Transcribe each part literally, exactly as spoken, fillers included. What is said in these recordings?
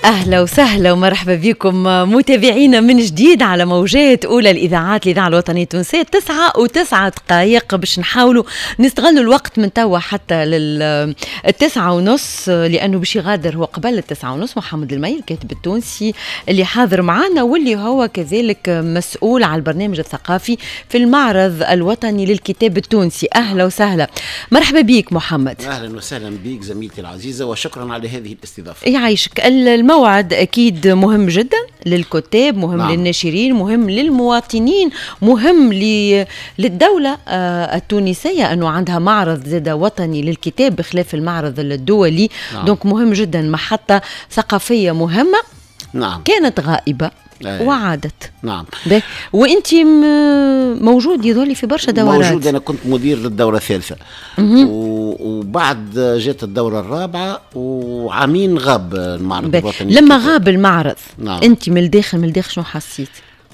أهلا وسهلا ومرحبا بكم متابعينا من جديد على موجات أولى الإذاعات الإذاعة الوطنية التونسية. تسعة وتسعة دقائق باش نحاولوا نستغلوا الوقت من توا حتى للتسعة ونص، لأنه باش يغادر هو قبل التسعة ونص محمد المي الكاتب التونسي اللي حاضر معنا، واللي هو كذلك مسؤول على البرنامج الثقافي في المعرض الوطني للكتاب التونسي. أهلا وسهلا، مرحبا بيك محمد. أهلا وسهلا بيك زميلتي العزيزة، وشكرا على هذه الاستضافة. يعيشك. الموعد أكيد مهم جدا للكتاب، مهم نعم. للناشرين، مهم للمواطنين، مهم للدولة التونسية أنه عندها معرض زاد وطني للكتاب بخلاف المعرض الدولي. نعم. دونك مهم جدا، محطة ثقافية مهمة. نعم. كانت غائبة أيه. وعادت. نعم. وانت موجود يظهر في برشا دورات. موجود، انا كنت مدير للدوره الثالثه وبعد جات الدوره الرابعه وعامين غاب المعرض الوطني. لما غاب المعرض نعم. انت من الداخل من الداخل شنو حسيت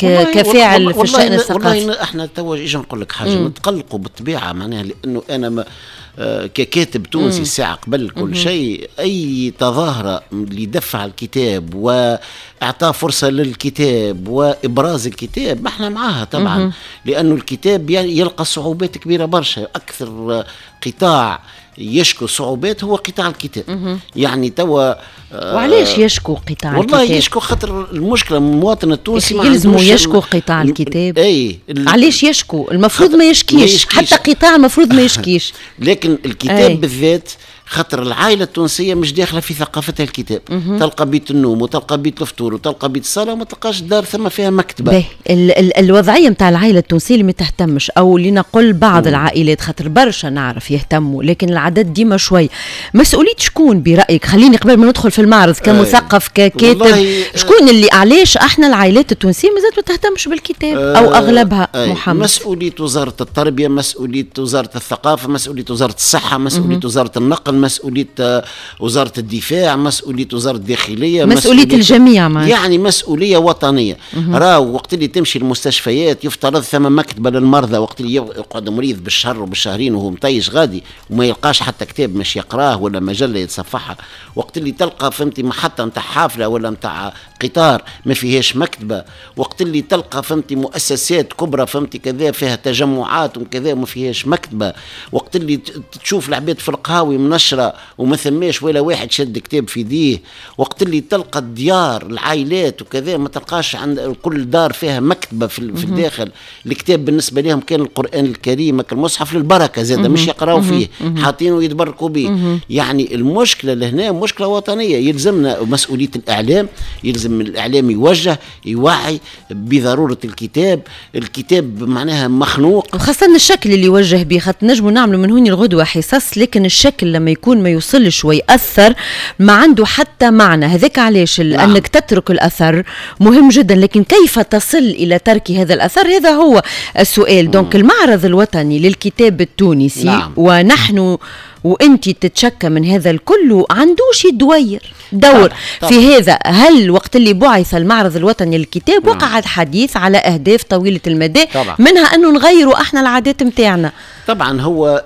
كفاعل والله في الشأن الثقافي؟ والله احنا تو ايش نقول لك حاجه، نتقلقوا بالطبيعه معناها، لانه انا ما آه ككاتب تونسي الساعه قبل كل شيء اي تظاهره لدفع الكتاب واعطاء فرصه للكتاب وابراز الكتاب ما احنا معاها طبعا. مم. لانه الكتاب يلقى صعوبات كبيره برشا. اكثر قطاع يشكو صعوبات هو قطاع الكتاب. مم. يعني توا آه وعليش يشكو قطاع والله الكتاب؟ والله يشكو خاطر المشكله من المواطن التونسي يلزموا يشكو قطاع الكتاب. اي علاش يشكو؟ المفروض ما يشكيش. ما يشكيش حتى قطاع المفروض ما يشكيش. لكن الكتاب أي. بالذات خاطر العائله التونسيه مش داخله في ثقافتها الكتاب. مه. تلقى بيت النوم وتلقى بيت الفطور وتلقى بيت الصلاه وما تلقاش دار ثم فيها مكتبه. ال ال الوضعيه نتاع العائله التونسيه اللي ما تهتمش، او لنقل بعض مم. العائلات، خاطر برشا نعرف يهتموا لكن العدد ديما شوي. مسؤوليه شكون برايك؟ خليني قبل ما ندخل في المعرض كمثقف ككاتب، شكون اللي علاش احنا العائلات التونسيه مازالت ما تهتمش بالكتاب او اغلبها؟ محمد، مسؤوليه وزاره التربيه، مسؤوليه وزاره الثقافه، مسؤوليه وزاره الصحه، مسؤوليه وزاره النقل، مسؤولية وزارة الدفاع، مسؤولية وزارة الداخلية، مسؤولية, مسؤولية الجميع معك. يعني مسؤولية وطنية. راو وقت اللي تمشي المستشفيات يفترض ثم مكتبة للمرضى، وقت اللي يقعد مريض بالشهر وبالشهرين وهو مطيش غادي وما يلقاش حتى كتاب مش يقراه ولا مجلة يتصفحها. وقت اللي تلقى فهمتي محطة متاع حافلة ولا متاع قطار ما فيهاش مكتبة. وقت اللي تلقى فهمتي مؤسسات كبرى فهمتي كذا فيها تجمعات وكذا وما فيهاش مكتبة. وقت اللي تشوف العباد في القهاوي منشرة وما ثماش ولا واحد شد كتاب في يديه. وقت اللي تلقى الديار العائلات وكذا ما تلقاش عند كل دار فيها مكتبة في, في الداخل. الكتاب بالنسبة لهم كان القرآن الكريم المصحف للبركة زادة، مش يقرأوا فيه، حاطينه ويتبركوا به. يعني المشكلة لهنا مشكلة وطنية. يلزمنا مسؤولية الإعلام، يلزم من الإعلام يوجه يوعي بضرورة الكتاب. الكتاب معناها مخنوق، وخاصة الشكل اللي يوجه به، خاطر نجموا نعملوا من هوني الغدوة حصص، لكن الشكل لما يكون ما يوصلش ويأثر ما عنده حتى معنى. هذاك علاش نعم. أنك تترك الأثر مهم جدا، لكن كيف تصل إلى ترك هذا الأثر؟ هذا هو السؤال. مم. دونك المعرض الوطني للكتاب التونسي نعم. ونحن وانت تتشكى من هذا الكل عندوش يدوير دور طبعا. طبعا. في هذا. هل وقت اللي بعث المعرض الوطني للكتاب نعم. وقع الحديث على أهداف طويلة المدى طبعا. منها أنه نغيروا احنا العادات متاعنا. طبعا هو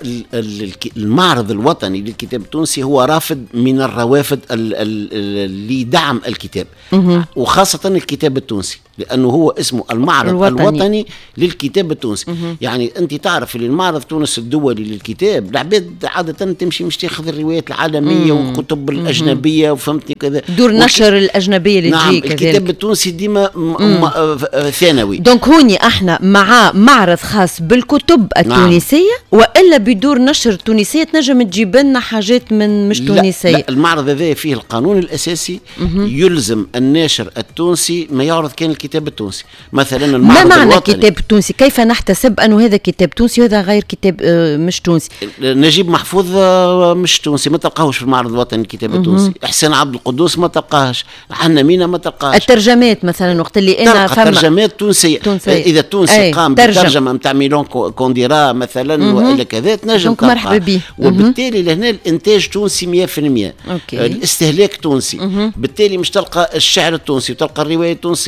المعرض الوطني للكتاب التونسي هو رافد من الروافد اللي دعم الكتاب مه. وخاصة الكتاب التونسي، لأنه هو اسمه المعرض الوطني, الوطني للكتاب التونسي. مه. يعني أنت تعرف اللي المعرض تونس الدولي للكتاب العباد عادة تمشي مش تاخذ الروايات العالمية مه. والكتب الأجنبية وفهمتني كذا دور نشر الأجنبية اللي نعم. تجي كذلك الكتاب التونسي ديما ثانوي. دونك هوني احنا مع معرض خاص بالكتب التونسية نعم. وإلا بدور نشر تونسية تنجم تجيب لنا حاجات من مش لا تونسية؟ لا، المعرض هذا فيه القانون الأساسي مه. يلزم الناشر التونسي ما يعرض كان الكتاب التونسي. مثلا المعرض ما معنى الوطني كتاب تونسي؟ كيف نحتسب أنه هذا كتاب تونسي وهذا غير كتاب مش تونسي؟ نجيب محفوظ مش تونسي ما تلقاهوش في المعرض الوطني الكتاب التونسي. إحسان عبد القدوس ما تلقاهش، حنا مينا ما تلقاهش. الترجمات مثلا وقت اللي أنا فهم الترجمات تونسية. تونسية إذا تونسي قام بالترجمة متاع ميلون كونديرا مثلا وإلا كذا تنجم تلقى. وبالتالي لهنا الإنتاج تونسي مية في المية، الاستهلاك تونسي. مه. بالتالي مش تلقى الشعر التونسي وتلقى الرواية التونسية وتلقى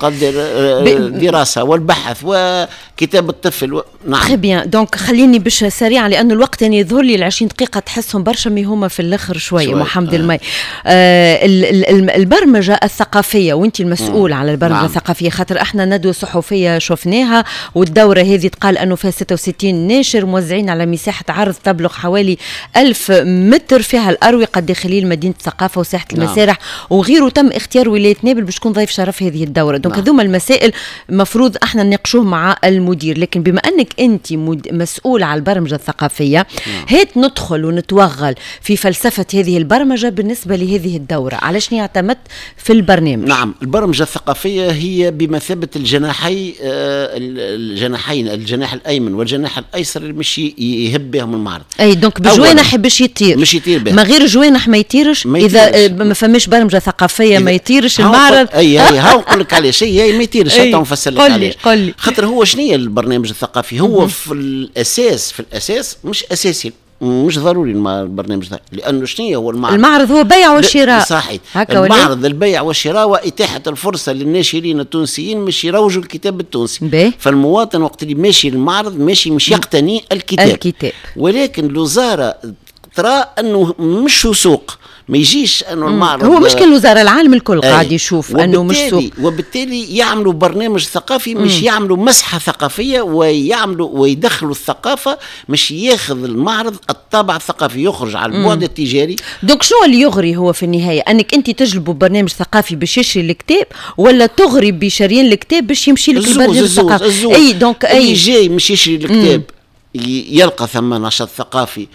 تقدر دراسة والبحث وكتاب الطفل و... نعم تري بيان. دونك خليني باش سريعا لأنه الوقت يعني يظهر لي العشرين دقيقة تحسهم برشا مي هما في الآخر شوية شوي. محمد آه. المي آه البرمجة الثقافية وانت المسؤول مم. على البرمجة نعم. الثقافية، خاطر احنا ندوة صحفية شفناها والدورة هذه تقال أنه فيها ستة وستين ناشر موزعين على مساحة عرض تبلغ حوالي ألف متر، فيها الأروقة الداخلية لمدينة الثقافة وساحة نعم. المسارح وغيره. تم اختيار ولاية نابل باش تكون ضيف شرف هذه الدورة. دونك نعم. هذوما المسائل مفروض احنا نناقشوه مع المدير، لكن بما أنك أنت مسؤول على البرمجة الثقافية نعم. هات ندخل ونتوغل في فلسفة هذه البرمجة بالنسبة لهذه الدورة. علاش اعتمدت في البرنامج؟ نعم البرمجة الثقافية هي بمثابة الجناحي الجناحين الجناح الأيمن والجناح الأيسر اللي مش يهب بهم المعرض. أي دونك بجوانح باش يطير مش يطير بها. ما غير جوانح ما يطيرش ما إذا ما فماش برمجة ثقافية ما يطيرش المعرض. أي أي ها نقول لك علاش هي ما يطيرش حتى نفسر لك علاش. خاطر هو شنو البرنامج الثقافي؟ هو في الأساس في الأساس مش أساسي مش ضروري البرنامج ده، لانه شنو هو المعرض؟ المعرض هو بيع وشراء. صحيح المعرض البيع والشراء واتاحه الفرصه للناشرين التونسيين مش يروجوا الكتاب التونسي بي. فالمواطن وقت اللي ماشي للمعرض ماشي مش يقتني الكتاب, الكتاب. ولكن الوزاره ترى انه مش سوق ما يجيش انه المعرض هو مشكل الوزاره العالم الكل قاعد يشوف انه مش سوق، وبالتالي يعملوا برنامج ثقافي مش مم. يعملوا مسحه ثقافيه ويعملوا ويدخلوا الثقافه مش ياخذ المعرض الطابع الثقافي يخرج على البعد مم. التجاري. دونك شنو اللي يغري هو في النهايه؟ انك انت تجلبوا برنامج ثقافي باش يشري الكتاب ولا تغري بشاريين الكتاب باش يمشي لك البرنامج الثقافي؟ اي دونك اي اللي جاي مش يشري الكتاب مم. يلقى ثم نشاط ثقافي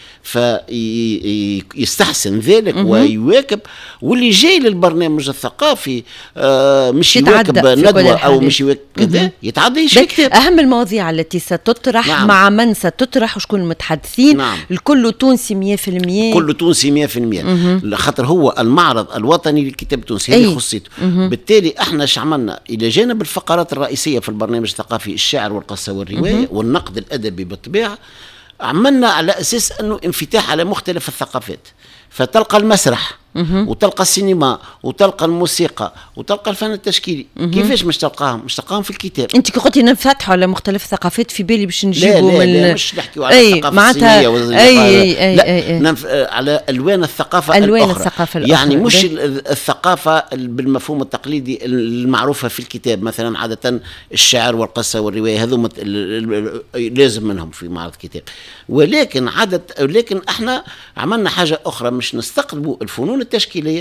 فيستحسن ذلك مم. ويواكب، واللي جاي للبرنامج الثقافي آه مش يواكب ندوة أو مش يواكب كذا يتعدى يشري كتاب. أهم المواضيع التي ستطرح نعم. مع من ستطرح وشكون المتحدثين نعم. الكل تونسي مية في المية كله تونسي مية في المية خاطر هو المعرض الوطني للكتاب التونسي هذه خصيته. بالتالي احنا ايش عملنا إلى جانب الفقرات الرئيسية في البرنامج الثقافي الشعر والقصة والرواية مم. والنقد الأدبي بالطبيعة عملنا على أساس أنه انفتاح على مختلف الثقافات، فتلقى المسرح مه. وتلقى السينما وتلقى الموسيقى وتلقى الفن التشكيلي مه. كيفاش مش تلقاهم؟ مش تلقاهم في الكتاب. انت كي قلتي نفتحوا على مختلف الثقافات في بالي باش نجيبوا لا لا من لا مش نحكيوا على الثقافه الصينيه أي أي أي لا أي أي. ننف... على الوان الثقافه ألوان الاخرى الثقافة الأخرى. يعني مش بي. الثقافه بالمفهوم التقليدي المعروفه في الكتاب، مثلا عاده الشعر والقصه والروايه هذو مت... لازم منهم في معرض كتاب، ولكن عدد لكن احنا عملنا حاجه اخرى مش نستقطبوا الفنون التشكيليه.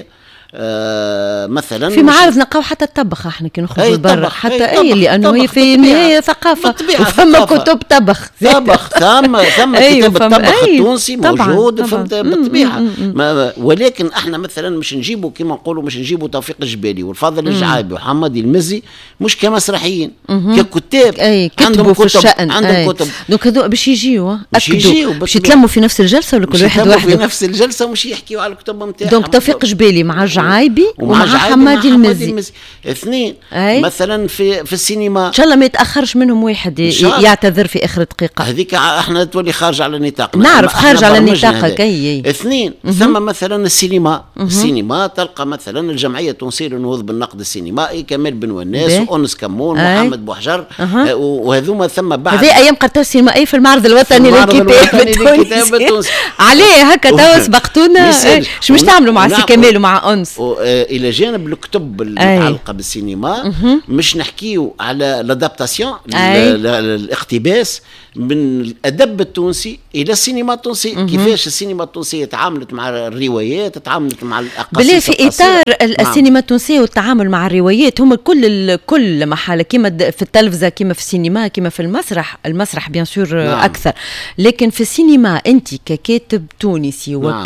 آه مثلا في معارض نلقاو حتى الطبخ احنا كي نخرجوا برا حتى اي لانه هي في النهايه ثقافه وفما كتب طبخ طبخ ثم ثم كتاب الطبخ التونسي موجود فهمت بالطبيعه. ولكن احنا مثلا مش نجيبوا كما نقولوا مش نجيبوا توفيق الجبالي والفضل الجعابي وحمد المزي مش كمسرحيين ككتاب عندهم كتب الشأن. عندهم كتب دونك هذو باش يجيوا باش يجيوا باش يتلموا في نفس الجلسه ولا كل واحد وحده في نفس الجلسه ومش يحكيوا على الكتب نتاعهم. دونك توفيق جبالي مع عايبي ومع حمادي المزي اثنين مثلا في في السينما ان شاء الله ما يتاخرش منهم واحد يعتذر في اخر دقيقه. هذيك احنا تولي خارج على النطاق نعرف خارج على النطاق كي اثنين ثم مثلا السينما السينما تلقى مثلا الجمعيه التونسيه للنهوض بالنقد السينمائي كمال بن وناس وأنس كمون محمد بوحجر وهذوما ثم بعد هذه ايام قرطاس السينمائي في المعرض الوطني للكتاب التونسي عليه هكا توا سبقتونا شو مش تعملوا مع سي كمال ومع أنس الى جانب الكتب المتعلقه بالسينما مش نحكيو على لادابتاسيون الاقتباس من الادب التونسي الى السينما التونسيه كيفاش السينما التونسيه تعاملت مع الروايات تعاملت مع القصص بلي في اطار السينما التونسيه والتعامل مع الروايات هم كل كل محل كيما في التلفزه كيما في السينما كيما في المسرح المسرح بيان سور نعم. اكثر لكن في السينما انت ككاتب تونسي نعم.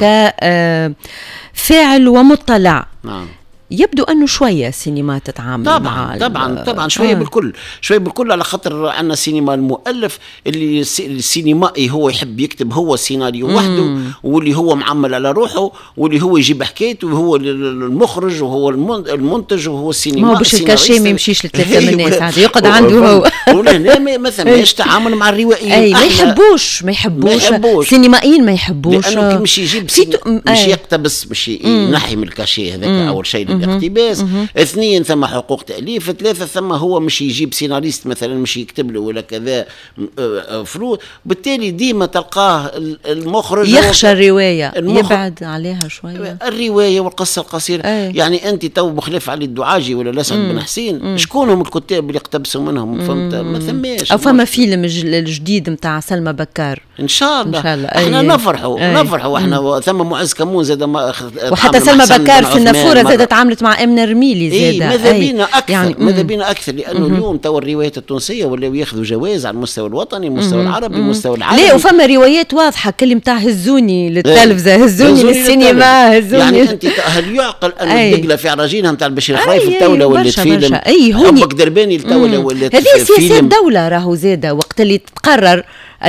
وكفاعل ومطلع نعم. يبدو أنه شوية السينما تتعامل طبعا مع طبعا طبعا شوية آه. بالكل شوية بالكل على خاطر عندنا سينما المؤلف اللي السينمائي هو يحب يكتب هو السيناريو مم. وحده واللي هو معمل على روحه واللي هو يجيب حكايته وهو المخرج وهو المنتج وهو السينما. ما هو باش الكاشي ما يمشيش لثلاثة من الناس عادي يقعد عنده هو وهنا مثلا ماش تعامل مع الروائيين أي ما يحبوش ما يحبوش السينمائيين ما يحبوش لأنه مش يجيب مش يقتبس مش ينحي من الكاشي هذاك أول شيء الاقتباس. اثنين ثم حقوق تأليف. ثلاثة ثم هو مش يجيب سيناريست مثلا مش يكتب له ولا كذا فلوس، بالتالي ديما تلقاه المخرج يخشى الرواية يبعد عليها شوية الرواية والقصة القصيرة. أي. يعني أنت تو بخلاف علي الدعاجي ولا الأسعد بن حسين شكون هم الكتاب اللي اقتبسوا منهم؟ فهمت؟ ما ثماش. أو فما فيلم الجديد متاع سلمى بكار إن شاء الله, إن شاء الله. أيه. احنا نفرحوا أيه. نفرحوا احنا ثم معز كمون زاد ما وحتى سلمى بكار في النافورة زادت تعاملت مع أمنة رميلي زاد. إيه ماذا بينا أكثر يعني ماذا بينا أكثر لأنه اليوم تو الروايات التونسية ولاو ياخذوا جوائز على المستوى الوطني المستوى العربي المستوى العالمي. لا وفما روايات واضحة كل متاع هزوني للتلفزة هزوني للسينما هزوني. يعني أنت هل يعقل أن الدقلة في عراجينها متاع البشير خرايف التولة ولات فيلم حبك درباني التولة ولات فيلم. هذه سياسات دولة راهو زادة وقت اللي تقرر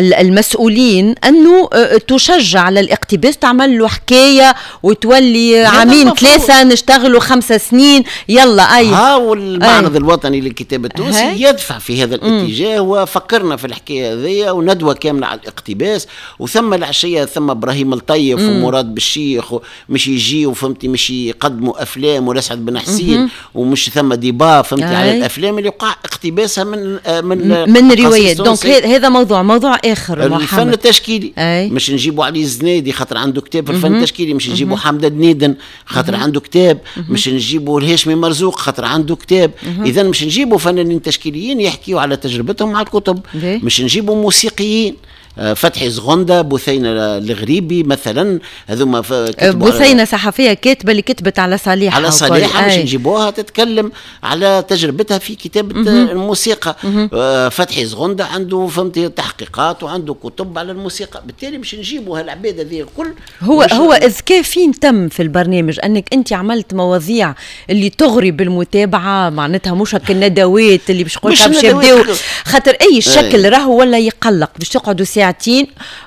المسؤولين أنه تشجع على الاقتباس تعمل له حكاية وتولي عامين ثلاثة نشتغلوا خمسة سنين يلا أي ها والمعرض الوطني للكتاب التونسي يدفع في هذا الاتجاه. وفكرنا في الحكاية هذه وندوة كاملة على الاقتباس. وثم العشية ثم إبراهيم الطيف ومراد بالشيخ مش يجي وفهمتي مش يقدموا أفلام والأسعد بن حسين ومش ثم ديبا فهمتي على الأفلام اللي يقع اقتباسها من من من روايات. دونك هذا موضوع موضوع آخر الفن التشكيلي. أي. مش نجيبوا علي الزنيدي خاطر عنده كتاب في الفن التشكيلي. مش نجيبوا حمد الدنيدن خاطر عنده كتاب. مش نجيبوا الهاشمي مرزوق خاطر عنده كتاب. إذا مش نجيبوا فنانين تشكيليين يحكيوا على تجربتهم مع الكتب. بي. مش نجيبوا موسيقيين فتحي زغندة بثينة الغريبي مثلا هذوما بثينة صحفية كاتبة اللي كتبت على صالحة على صالحة مش نجيبوها تتكلم على تجربتها في كتابة مم. الموسيقى. مم. فتحي زغندة عنده فهمتي تحقيقات وعنده كتب على الموسيقى. بالتالي مش نجيبوا هالعباد هذه الكل. هو هو إذكى فين تم في البرنامج أنك أنت عملت مواضيع اللي تغري بالمتابعة معناتها مش هك الندوات اللي باش قلتها باش يبداو خاطر أي الشكل راهو ولا يقلق باش تقعدوا ساعتين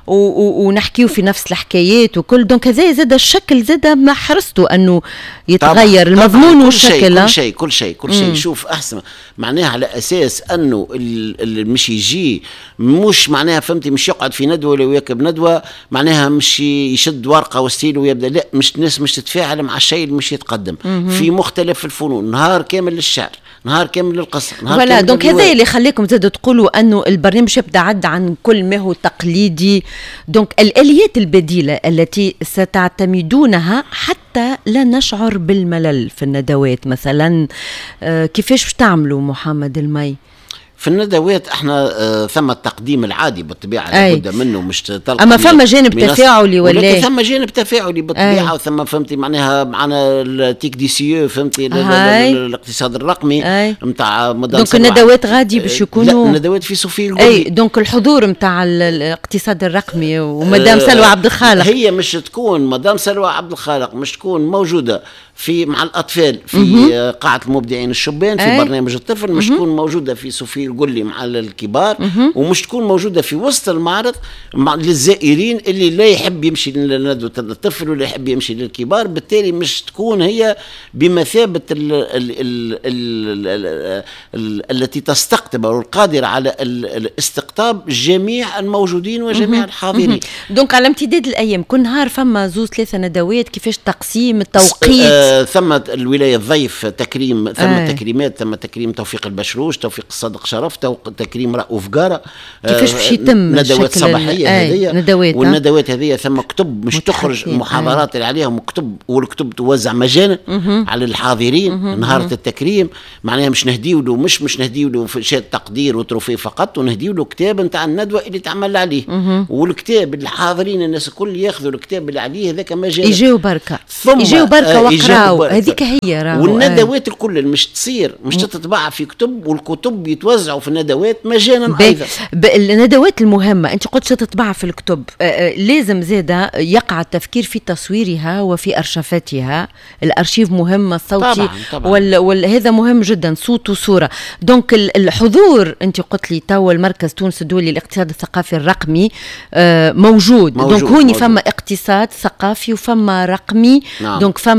ونحكيو في نفس الحكايات وكل. دونك هذا زاد الشكل زاد ما حرصتوا انه يتغير المضمون والشكل. كل شيء كل شيء كل شيء شوف احسن معناها على اساس انه اللي مش يجي مش معناها فهمتي مش يقعد في ندوه ولا يركب ندوه معناها مش يشد ورقه وستيل ويبدا لا مش الناس مش تتفاعل مع الشيء اللي مش يتقدم في مختلف الفنون. نهار كامل للشعر نهار كامل للقصه نهار ولا دونك هذا اللي خليكم تزيدوا تقولوا انه البرنامج يبتعد عن كل ما هو تقليدي. دونك الآليات البديلة التي ستعتمدونها حتى لا نشعر بالملل في الندوات مثلا آه كيفاش باش تعملوا محمد المي؟ في الندوات احنا آه ثم التقديم العادي بالطبيعه لابد منه مش تلقى اما فما جانب تفاعلي ولا ثم جانب تفاعلي بالطبيعه وثم فهمتي معناها معنا التيك دي سي فهمتي الاقتصاد الرقمي نتاع مدام دونك الندوات غادي باش يكونوا الندوات في صوفي القولي. اي دونك الحضور نتاع الاقتصاد الرقمي ومدام آه سلوى عبد الخالق هي مش تكون مدام سلوى عبد الخالق مش تكون موجوده في مع الأطفال في قاعة المبدعين الشبان في أي. برنامج الطفل مش تكون موجودة في صوفي القولي مع الكبار ومش تكون موجودة في وسط المعرض مع للزائرين اللي لا يحب يمشي لندوة الطفل ولا يحب يمشي للكبار. بالتالي مش تكون هي بمثابة ال ال ال ال ال ال التي تستقطب أو القادرة على الاستقطاب جميع الموجودين وجميع الحاضرين. دونك على امتداد الأيام كل نهار فما زوز ثلاثة ندوات كيفاش تقسيم التوقيت ثم الولاية الضيف تكريم ثم آه. تكريمات ثم تكريم توفيق البشروش توفيق الصادق شرف تكريم رؤوف قارة كيفاش باش يتم ندوات صباحية هذه ندوات والندوات هذه ثم كتب مش تخرج محاضرات اللي عليهم كتب والكتب توزع مجانا على الحاضرين نهار التكريم معناها مش نهديو له مش مش نهديو له شهادة تقدير وتروفيه فقط ونهديو له كتاب نتاع الندوة اللي تعمل عليه والكتاب الحاضرين الناس الكل ياخذوا الكتاب اللي عليه هذاك مجانا يجيو بركة يجيو بركة وقرا هذيك هي راهو والندوات الكل مش تصير مش تتطبع في كتب والكتب يتوزعوا في الندوات مجانا ايضا. الندوات المهمه انت قلت تطبع في الكتب آه لازم زاده يقع التفكير في تصويرها وفي ارشفتها. الارشيف مهم الصوتي طبعاً طبعاً. وال... وال... هذا مهم جدا صوت وصوره. دونك الحضور انت قلت لي تو المركز تونس الدولي للاقتصاد الثقافي الرقمي آه موجود, موجود. دونك هوني موجود. فما اقتصاد ثقافي وفما رقمي نعم. دونك فما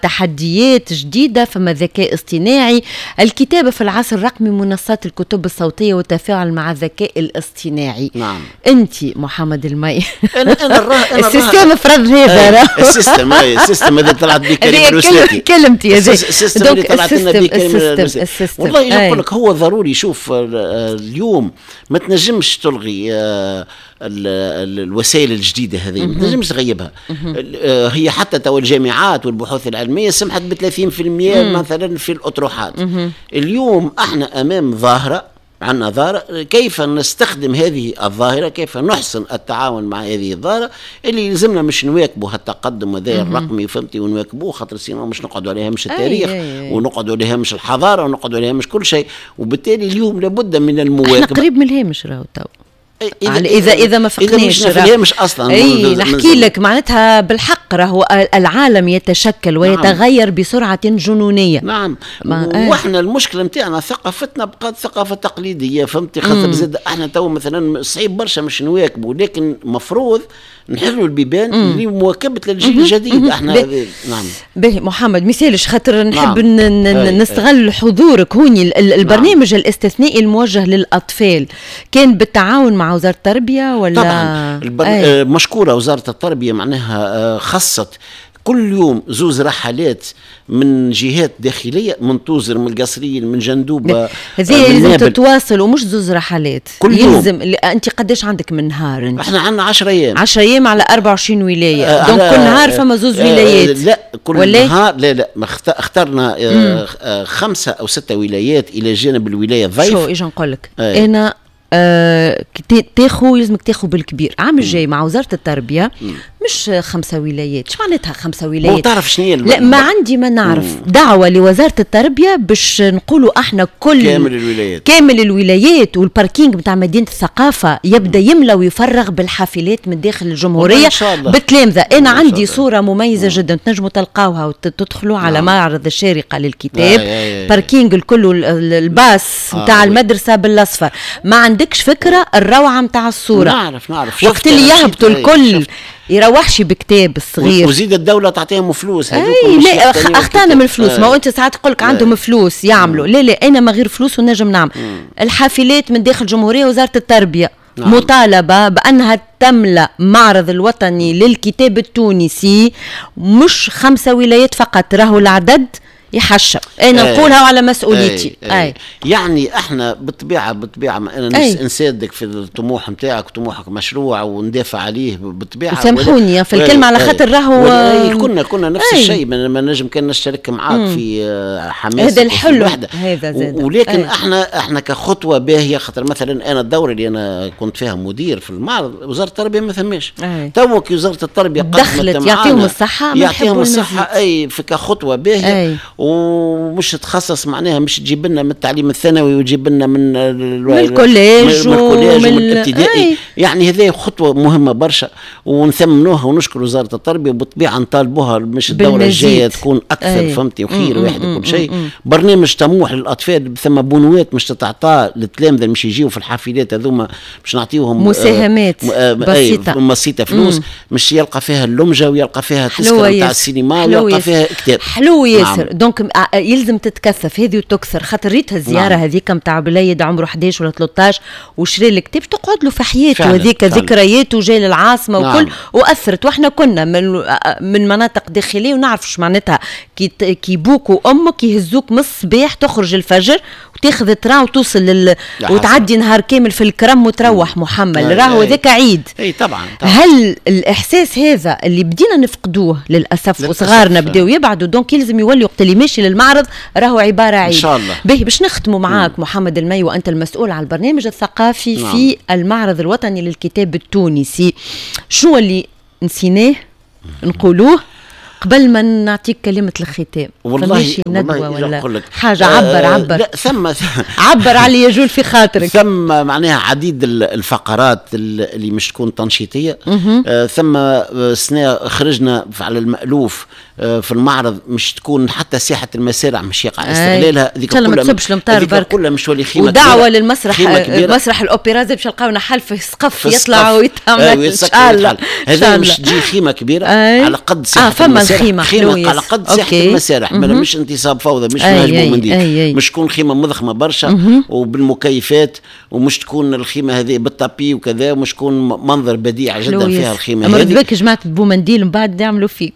تحديات جديدة، فما ذكاء اصطناعي، الكتابة في العصر الرقمي، منصات الكتب الصوتية والتفاعل مع الذكاء الاصطناعي. نعم. أنت محمد المي أنا أنا الراه السيستم فرض هذا السيستم السيستم هذا طلعت به كلمة الوسلاتي كلمتي هذه السيستم اللي طلعت لنا به كلمة الوسلاتي. والله نقول لك هو ضروري. شوف اليوم ما تنجمش تلغي الوسائل الجديدة هذه، ما تنجمش تغيبها. هي حتى تو الجامعات والبحوث العلمية سمحت ب ثلاثين بالمئة مثلا في الأطروحات. اليوم احنا أمام ظاهرة، عندنا ظاهرة كيف نستخدم هذه الظاهرة، كيف نحسن التعاون مع هذه الظاهرة اللي يلزمنا مش نواكبوا التقدم هذا الرقمي، فهمتي، ونواكبوه خاطر سينو مش نقعدوا عليها مش التاريخ ونقعدوا عليها مش الحضارة ونقعدوا عليها مش كل شيء. وبالتالي اليوم لابد من المواكبة. احنا قريب من الهامش راهو تو. إذا إذا إذا ما فقناش إذا مش أصلا. أي نحكي لك معناتها بالحق راهو العالم يتشكل ويتغير نعم. بسرعة جنونية. نعم. وإحنا المشكلة متاعنا ثقافتنا بقت ثقافة تقليدية، فهمتي، خاطر زاد إحنا تو مثلا صعيب برشا مش نواكبوا، لكن مفروض نحلوا البيبان لمواكبة للجيل الجديد. احنا نعم. باهي محمد مثالش خاطر نحب نعم. نستغل حضورك هوني. البرنامج نعم. الاستثنائي الموجه للأطفال كان بالتعاون مع وزارة التربية ولا؟ طبعا البر... مشكورة وزارة التربية، معناها خصت كل يوم زوز رحلات من جهات داخلية، من توزر، من القصريين، من جندوبة. هذه يلزم تتواصل ومش زوز رحلات كل يلزم. يوم. انت قداش عندك من نهار انت؟ احنا عندنا عشرة ايام عشرة ايام على أربعة وعشرين ولاية. آه دونك كل نهار فما زوز آه ولايات. لا كل ولا؟ نهار لا لا اخترنا آه خمسة او ستة ولايات الى جانب الولاية الضيف. شو ايش نقول لك آه. انا آه تاخو يلزمك تاخو بالكبير. عام الجاي مع وزارة التربية مم. مش خمسة ولايات. شو معناتها خمسة ولايات؟ ما تعرف شنو هي؟ لا ما عندي ما نعرف. مم. دعوة لوزارة التربية باش نقولوا احنا كل كامل الولايات كامل الولايات والباركينج بتاع مدينة الثقافة يبدا يملى ويفرغ بالحافلات من داخل الجمهورية بالتلامذة. انا عندي صورة مميزة مم. جدا تنجموا تلقاوها وتدخلوا على معرض الشارقة للكتاب. باركينج الكل الباص نتاع آه. المدرسة بالاصفر. ما عندكش فكرة الروعة متاع الصورة. نعرف نعرف وقت اللي يهبطوا الكل يروحش بكتاب الصغير وزيد الدولة تعطيهم فلوس. اي لا اختانا من الفلوس. آه. ما هو انت ساعات تقولك عندهم فلوس يعملوا. لا لا انا ما غير فلوس ونجم نعمل. مم. الحافلات من داخل جمهورية وزارة التربية نعم. مطالبة بأنها تملأ معرض الوطني للكتاب التونسي، مش خمسة ولايات فقط، راهو العدد يحشم. انا أي نقولها على مسؤوليتي. أي, أي. أي. يعني احنا بالطبيعه بالطبيعه انا نساعدك في الطموح نتاعك، طموحك مشروع وندافع عليه بالطبيعه. سامحوني في الكلمه على خاطر راهو كنا كنا نفس الشيء، ما نجم كان نشترك معاك مم. في حماس هذا الحلو هذا زاد. ولكن أي. احنا احنا كخطوه باهيه، خاطر مثلا انا الدوره اللي انا كنت فيها مدير في المعرض وزاره التربيه ما ثماش. توك وزاره التربيه دخلت يعطيهم الصحه يعطيهم الصحه اي في كخطوه باهيه. ومش تخصص معناها مش تجيب لنا من التعليم الثانوي وتجيب لنا من الكوليج ومن الابتدائي. يعني هذه خطوه مهمه برشا ونثمنوها ونشكر وزاره التربيه، وبالطبيعه نطالبوها مش الدوره الجايه تكون اكثر. فهمتي وخير واحد وكل شيء. برنامج طموح للاطفال، ثم بنوات مش تتعطى للتلامذه مش يجيو في الحافلات هذوما، مش نعطيهم مساهمات آه بسيطه بسيطه فلوس. مم. مش يلقى فيها اللمجه ويلقى فيها تذكره نتاع السينما ويلقى فيها كتاب حلو ياسر. نعم. دونك يلزم تتكثف هذه وتكثر، خاطر ريتها الزياره نعم. هذيك نتاع بليد عمره أحد عشر ولا ثلاثة عشر وشري الكتاب تقعد له في حياته هذيك ذكرياته جاي للعاصمه نعم. وكل واثرت. واحنا كنا من من مناطق داخليه ونعرف شو معناتها كي كي بوك وامك يهزوك من الصباح تخرج الفجر وتاخذ ترا وتوصل لل... وتعدي نهار كامل في الكرم وتروح محمل. راهو ذاك عيد. اي طبعا, طبعا. هل الاحساس هذا اللي بدينا نفقدوه للاسف وصغارنا بداوا يبعدوا، دونك يلزم يولي وقت اللي ماشي للمعرض راهو عباره عيد ان شاء الله. باهي باش نختموا معاك مم. محمد المي وانت المسؤول على البرنامج الثقافي نعم. في المعرض الوطني للكتاب التونسي، شو اللي نسيناه نقولوه قبل ما نعطيك كلمة الختام؟ والله ندوة ولا حاجة عبر آه عبر لا ثم عبر على يجول في خاطرك. ثم معناها عديد الفقرات اللي مش تكون تنشيطية. آه ثم سنة خرجنا على المألوف آه في المعرض مش تكون حتى ساحة المسارع مش يقع استغلالها. ذيك كلها ما تصبش المطار برك كلها مش ولي خيمة ودعوة للمسرح مسرح الأوبرا زي باش نلقاونا حلف سقف يطلع ويتعمل إن شاء الله. هذا مش تجي خيمة كبيرة على قد ساحة الخيمه خيمه على قد ساحه المسارح، مش انتصاب فوضى، مش مهاجم منديل، مش تكون خيمه مضخمه برشا وبالمكيفات، ومش تكون الخيمه هذه بالطابي وكذا، ومش تكون منظر بديع جدا فيها الخيمه هذه. مرد بك جماعه بومنديل من بعد يعملوا فيك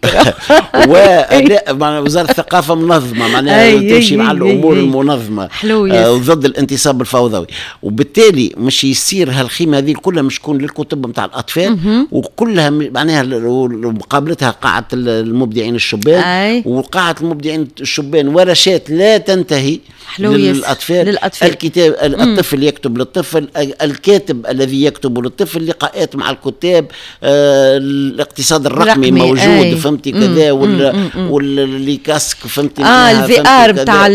ولا وزاره الثقافه منظمه معناها تمشي مع الامور المنظمه وضد الانتصاب الفوضوي، وبالتالي مش يصير هالخيمه هذه كلها مش تكون للكتب نتاع الاطفال وكلها معناها مقابلتها قاعه المبدعين الشبان، وقاعه المبدعين الشبان ورشات لا تنتهي للأطفال. للأطفال الكتاب الطفل يكتب للطفل، الكاتب الذي يكتب للطفل، لقاءات مع الكتاب، آه الاقتصاد الرقمي موجود أي. فهمتي كذا، واللي كاسك فهمتي اه الفي ار بتاع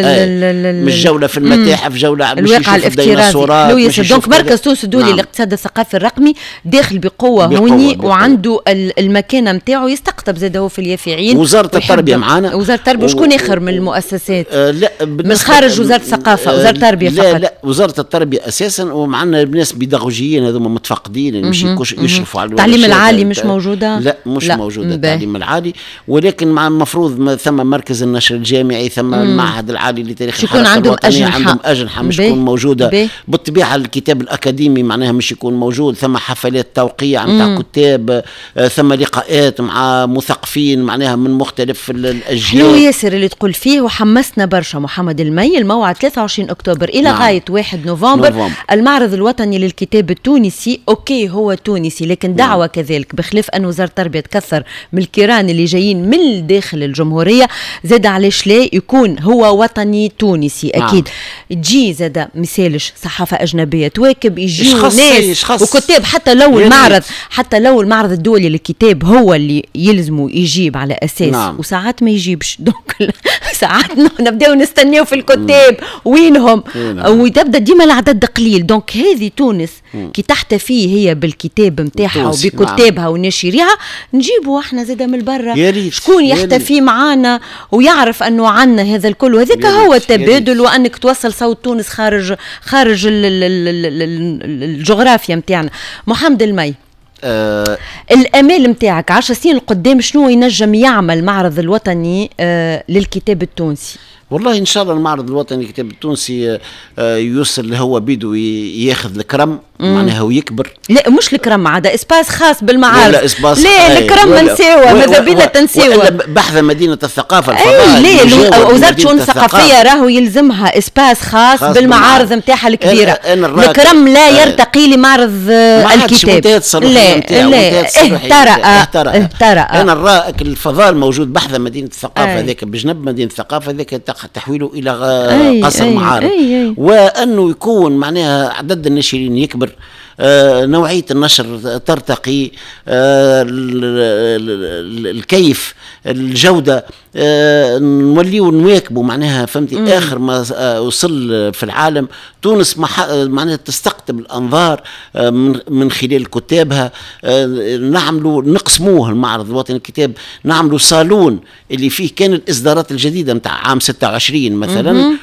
مش جوله في المتاحف، جوله الواقع الافتراضي. دونك مركز تونس الدولي نعم. للاقتصاد الثقافي الرقمي داخل بقوه هوني، وعنده المكانه نتاعو يستقطب زاد هو في اليافعين. وزاره التربيه معانا، وزاره التربيه و... شكون اخر من المؤسسات؟ آه لا من خارج وزاره الثقافه، آه وزاره التربيه لا فقط. لا وزاره التربيه اساسا، ومعنا ناس بيداغوجيين هذوما متفقدين اللي مش يشرفوا على التعليم العالي. مش موجوده؟ لا مش لا. موجوده التعليم العالي، ولكن مع المفروض ثم مركز النشر الجامعي، ثم مم. المعهد العالي لتاريخ الحركه عندهم أجنحة. عندهم اجنحه مش تكون موجوده بي. بالطبيعه الكتاب الاكاديمي معناها مش يكون موجود، ثم حفلات توقيع نتاع كتاب، آه ثم لقاءات مع مثقفين معناها من مختلف الاجيال. حلو ياسر اللي تقول فيه، وحمسنا برشا محمد المي. الموعد ثلاثة وعشرين أكتوبر إلى نعم. غاية واحد نوفمبر. نوفمبر المعرض الوطني للكتاب التونسي. أوكي هو تونسي، لكن دعوة نعم. كذلك، بخلاف أن وزارة التربية تكثر من الكيران اللي جايين من داخل الجمهورية، زاد علاش لا يكون هو وطني تونسي نعم. أكيد. تجي زاد مثالش صحافة أجنبية تواكب، يجيو ناس وكتاب، حتى لو المعرض حتى لو المعرض الدولي للكتاب هو اللي يلزموا يجيب على أساس نعم. وساعات ما يجيبش، دونك ساعات نبداو نستناو في الكتاب وينهم، وتبدا ديما العدد قليل. دونك هذه تونس مم. كي تحتفي هي بالكتاب نتاعها وبكتابها نعم. ونشريها، نجيبوا احنا زاده من برا شكون يحتفي معانا ويعرف انه عنا هذا الكل، وهذاك هو التبادل، وانك توصل صوت تونس خارج خارج الجغرافيا نتاعنا. محمد المي، آه الامال نتاعك عشر سنين القدام شنو ينجم يعمل المعرض الوطني آه للكتاب التونسي؟ والله ان شاء الله المعرض الوطني للكتاب التونسي يوصل هو بيدو ياخذ الكرم معناها ويكبر. لا مش الكرم، عاد اسباس خاص بالمعارض. لا اسباس لا الكرم منساوه، ماذا بينا تنساوه. بحث مدينه الثقافه الفضاء. اي لا وزاره الشؤون الثقافيه راهو يلزمها اسباس خاص, خاص بالمعارض نتاعها الكبيره. الكرم لا يرتقي لمعرض الكتاب. لا لا اهترأ اهترأ. انا الرائك الفضاء الموجود بحث مدينه الثقافه هذاك بجنب مدينه الثقافه هذاك تحويله الى قصر معارض، وانه يكون معناها عدد الناشرين يكبر، آه نوعية النشر ترتقي، آه الكيف الجودة، آه نوليو نواكبوا معناها فهمتي. مم. آخر ما آه وصل في العالم تونس معناها تستقطب الأنظار آه من, من خلال كتابها. آه نعملوا نقسموه المعرض الوطني للكتاب، نعملوا صالون اللي فيه كان الإصدارات الجديدة متاع عام ستة وعشرين مثلا. مم.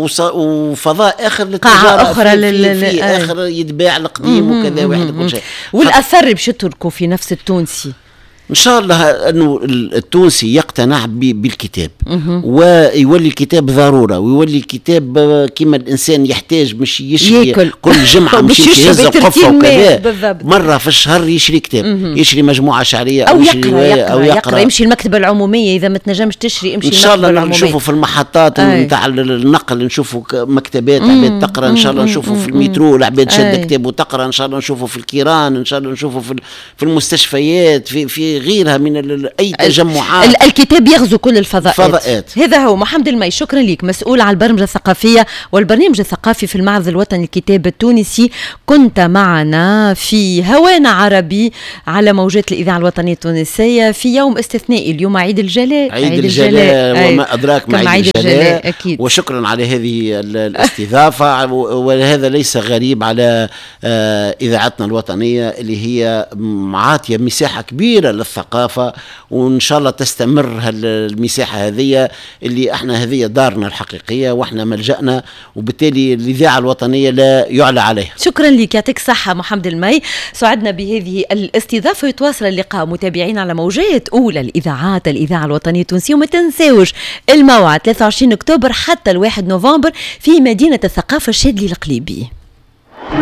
وفضاء آخر للتجارة أخرى في, في, في آخر يتباع القديم وكذا واحد كل شيء. والأثر باش يتركوا في نفس التونسي ان شاء الله انه التونسي يقتنع بالكتاب ويولي الكتاب ضروره، ويولي الكتاب كما الانسان يحتاج مش يشري ياكل. كل جمعه مش يهز القفه وكذا، مره في الشهر يشري كتاب، مم. يشري مجموعه شعريه او يقرا يقرا, أو يقرأ, يقرأ يمشي المكتبه العموميه، اذا ما تنجمش تشري امشي ان شاء الله نشوفوا في المحطات نتاع النقل، نشوفوا مكتبات عباد تقرا، ان شاء الله نشوفوا في المترو العباد شد كتاب وتقرا، ان شاء الله نشوفوا في الكيران، ان شاء الله نشوفوا في في المستشفيات، في في غيرها من أي تجمعات. الكتاب يغزو كل الفضاءات. فضاءات. هذا هو محمد المي، شكرا لك، مسؤول على البرمجة الثقافية والبرنامج الثقافي في المعرض الوطني للكتاب التونسي. كنت معنا في هوانا عربي على موجات الإذاعة الوطنية التونسية في يوم استثنائي، اليوم عيد الجلاء. عيد, عيد الجلاء, الجلاء وما أدراك ما عيد, عيد الجلاء, الجلاء أكيد. وشكرا على هذه الاستضافة وهذا ليس غريب على إذاعتنا الوطنية اللي هي معاطية مساحة كبيرة والثقافة، وإن شاء الله تستمر المساحة هذه اللي احنا هذه دارنا الحقيقية واحنا ملجأنا، وبالتالي الإذاعة الوطنية لا يعلى عليها. شكرا لك، يعطيك الصحة محمد المي، سعدنا بهذه الاستضافة. يتواصل اللقاء متابعين على موجات أولى الإذاعات الإذاعة الوطنية التونسية، وما تنساوش الموعد ثلاثة وعشرين أكتوبر حتى الواحد نوفمبر في مدينة الثقافة الشاذلي القليبي.